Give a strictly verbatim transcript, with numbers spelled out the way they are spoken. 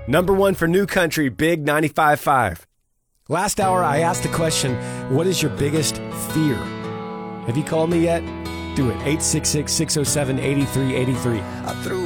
Number one for New Country, Big ninety-five point five. Last hour, I asked the question, what is your biggest fear? Have you called me yet? Do it. eight six six, six oh seven, eight three eight three.